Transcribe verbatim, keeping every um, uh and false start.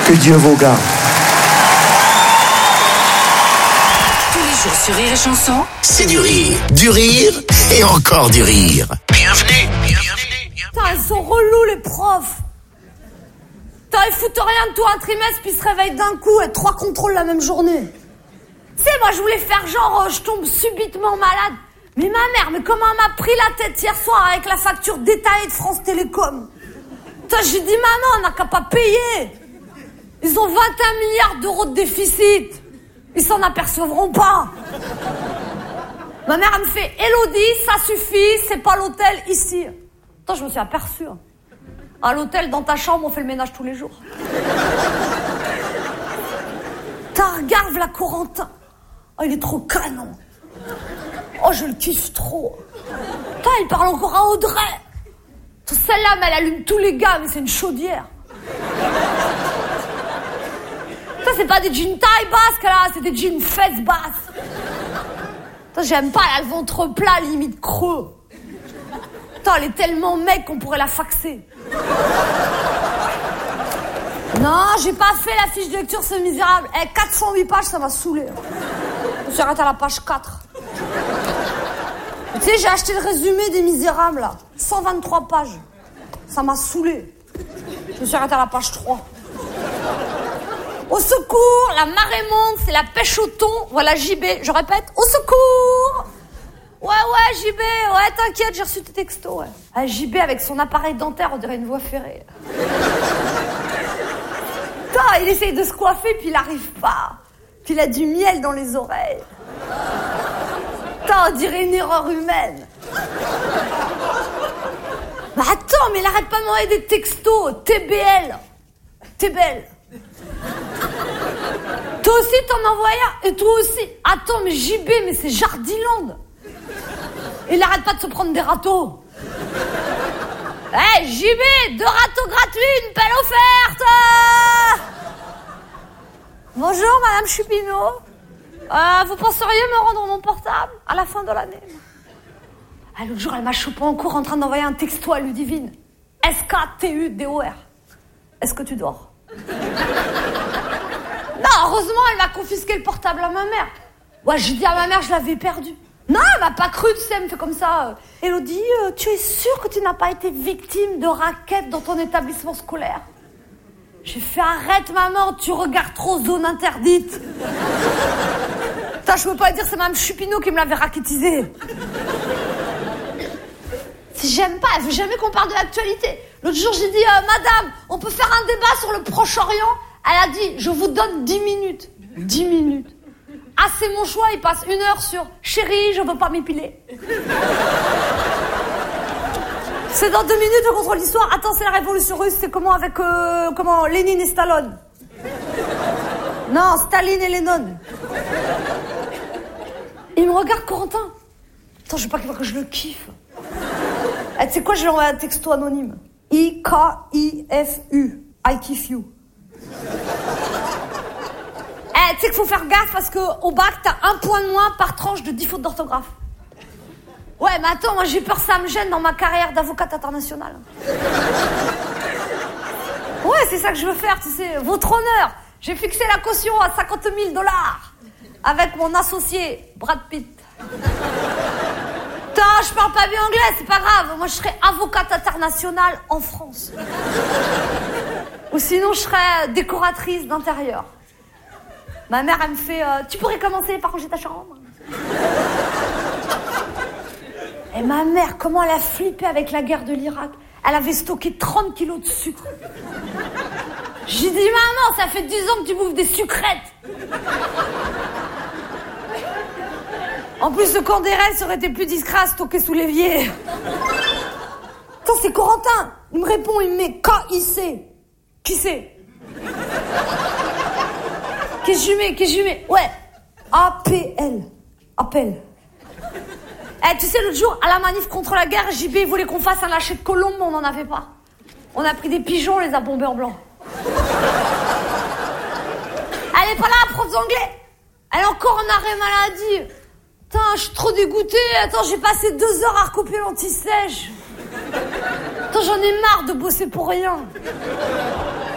Que Dieu vous garde. Tous les jours sur Rire et Chanson, c'est du rire, du rire et encore du rire. Bienvenue, bienvenue. Putain, ils sont relous les profs. Putain, ils foutent rien de tout un trimestre puis ils se réveillent d'un coup et trois contrôles la même journée. Tu sais, moi je voulais faire genre euh, je tombe subitement malade. Mais ma mère, mais comment elle m'a pris la tête hier soir avec la facture détaillée de France Télécom. Putain, j'ai dit maman, on n'a qu'à pas payer. Ils ont vingt et un milliards d'euros de déficit. Ils s'en apercevront pas. Ma mère, elle me fait, Élodie, ça suffit, c'est pas l'hôtel ici. Attends, je me suis aperçue. À l'hôtel, dans ta chambre, on fait le ménage tous les jours. T'as regarde la Corentin. Oh, il est trop canon. Oh, je le kiffe trop. Putain, il parle encore à Audrey. Celle-là, mais elle allume tous les gars, mais c'est une chaudière. Ça, c'est pas des jeans taille basse qu'elle a, c'est des jeans fesses basses. Putain, j'aime pas, elle a le ventre plat, limite creux. Putain, elle est tellement mec qu'on pourrait la faxer. Non, j'ai pas fait la fiche de lecture, c'est misérable. Eh, quatre cent huit pages, ça m'a saoulé. Je me suis arrêtée à la page quatre. Tu sais, j'ai acheté le résumé des Misérables, là. cent vingt-trois pages. Ça m'a saoulé. Je me suis arrêtée à la page trois. Au secours, la marée monte, c'est la pêche au thon. Voilà J B, je répète, au secours. Ouais, ouais, J B, ouais, t'inquiète, j'ai reçu tes textos, ouais. Ah, J B avec son appareil dentaire, on dirait une voie ferrée. Putain, il essaye de se coiffer, puis il arrive pas. Puis il a du miel dans les oreilles. Putain, on dirait une erreur humaine. Mais attends, mais il arrête pas de m'envoyer des textos. T B L. T'es belle. Toi aussi, t'en envoies un. Et toi aussi. Attends, mais J B, mais c'est Jardiland. Il arrête pas de se prendre des râteaux. Eh, hey, J B, deux râteaux gratuits, une pelle offerte. Bonjour, Madame Chupinot. Euh, vous penseriez me rendre mon portable à la fin de l'année? Ah, l'autre jour, elle m'a chopé en cours en train d'envoyer un texto à Ludivine. S K T U D O R. Est-ce que tu dors? Non, heureusement, elle m'a confisqué le portable à ma mère. Ouais, j'ai dit à ma mère, je l'avais perdu. Non, elle m'a pas cru, tu sais, elle me fait comme ça. Élodie, euh, tu es sûre que tu n'as pas été victime de raquettes dans ton établissement scolaire? J'ai fait, arrête maman, tu regardes trop Zone Interdite. Putain, je peux pas dire, c'est Mme Chupinot qui me l'avait raquettisé. Si j'aime pas, elle veut jamais qu'on parle de l'actualité. L'autre jour, j'ai dit, euh, madame, on peut faire un débat sur le Proche-Orient? Elle a dit, je vous donne dix minutes. dix minutes. Ah, c'est mon choix, il passe une heure sur chérie, je veux pas m'épiler. C'est dans deux minutes, on contrôle l'histoire. Attends, c'est la révolution russe, c'est comment avec, euh, comment, Lénine et Stallone. Non, Staline et Lennon. Il me regarde, Corentin. Attends, je veux pas qu'il voit que je le kiffe. Eh, tu sais quoi, je lui envoie un texto anonyme. I K I F U. I kiff you. Eh, tu sais qu'il faut faire gaffe parce qu'au bac, t'as un point de moins par tranche de dix fautes d'orthographe. Ouais, mais attends, moi j'ai peur que ça me gêne dans ma carrière d'avocate internationale. Ouais, c'est ça que je veux faire, tu sais. Votre honneur, j'ai fixé la caution à cinquante mille dollars avec mon associé, Brad Pitt. Putain, je parle pas bien anglais, c'est pas grave. Moi, je serais avocate internationale en France. Ou sinon, je serais décoratrice d'intérieur. Ma mère, elle me fait euh, tu pourrais commencer par ranger ta chambre. Et ma mère, comment elle a flippé avec la guerre de l'Irak. Elle avait stocké trente kilos de sucre. J'ai dit, maman, ça fait dix ans que tu bouffes des sucrètes. En plus, le camp des reines, ça aurait été plus discret à stocker sous l'évier. Attends, c'est Corentin. Il me répond, il me met K I C. Qui c'est? Qu'est-ce que je mets? Qu'est-ce que je mets? Ouais. A P L. Appel. Eh, tu sais, l'autre jour, à la manif contre la guerre, J B voulait qu'on fasse un lâcher de colombes, mais on n'en avait pas. On a pris des pigeons, on les a bombés en blanc. Elle est pas là, prof d'anglais. Elle est encore en arrêt maladie. Putain, je suis trop dégoûtée. Attends, j'ai passé deux heures à recopier l'anti-sèche. Attends, j'en ai marre de bosser pour rien.